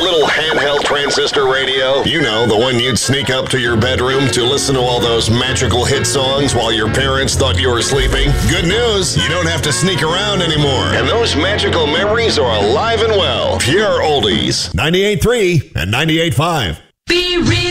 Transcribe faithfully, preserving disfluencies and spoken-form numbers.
little handheld transistor radio? You know, the one you'd sneak up to your bedroom to listen to all those magical hit songs while your parents thought you were sleeping? Good news, you don't have to sneak around anymore. And those magical memories are alive and well. Pure oldies. ninety-eight point three and ninety-eight point five. Be real.